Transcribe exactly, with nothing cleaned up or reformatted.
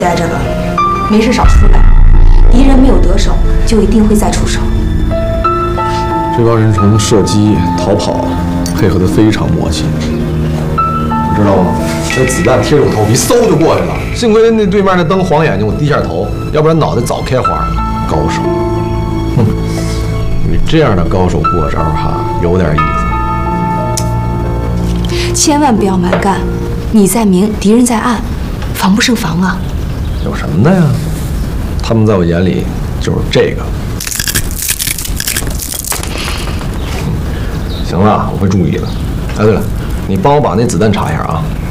待着了，没事少出来。敌人没有得手，就一定会再出手。 这帮人从射击、逃跑，配合得非常默契。你知道吗？那子弹贴着我头皮，嗖就过去了。幸亏那对面那灯晃眼睛，我低下头，要不然脑袋早开花了。高手，哼，你这样的高手过招哈，有点意思。 千万不要蛮干，你在明，敌人在暗，防不胜防啊。 有什么的呀？他们在我眼里就是这个。行了，我会注意的。哎，对了，你帮我把那子弹查一下啊。